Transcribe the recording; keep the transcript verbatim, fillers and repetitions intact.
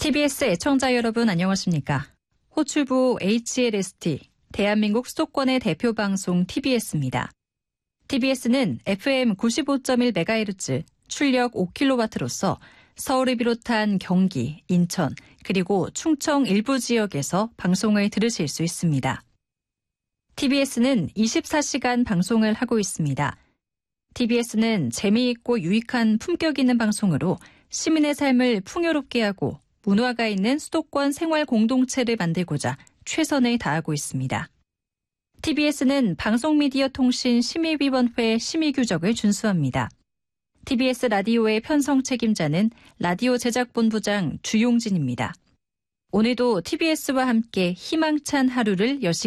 티비에스 애청자 여러분 안녕하십니까? 호출부 에이치엘에스티, 대한민국 수도권의 대표 방송 티비에스입니다. 티비에스는 에프엠 구십오 점 일 메가헤르츠, 출력 오 킬로와트로서 서울을 비롯한 경기, 인천, 그리고 충청 일부 지역에서 방송을 들으실 수 있습니다. 티비에스는 이십사 시간 방송을 하고 있습니다. 티비에스는 재미있고 유익한 품격 있는 방송으로 시민의 삶을 풍요롭게 하고 문화가 있는 수도권 생활 공동체를 만들고자 최선을 다하고 있습니다. 티비에스는 방송미디어통신심의위원회 심의규정을 준수합니다. 티비에스 라디오의 편성 책임자는 라디오 제작본부장 주용진입니다. 오늘도 티비에스와 함께 희망찬 하루를 여시기